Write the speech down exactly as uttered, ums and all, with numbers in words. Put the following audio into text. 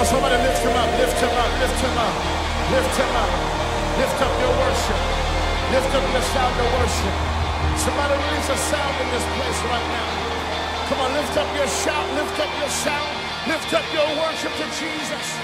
Somebody lift him up, lift him up, lift him up, lift him up. Lift up your worship. Lift up your sound of worship. Somebody release a sound in this place right now. Come on, lift up your shout, lift up your sound, lift up your worship to Jesus.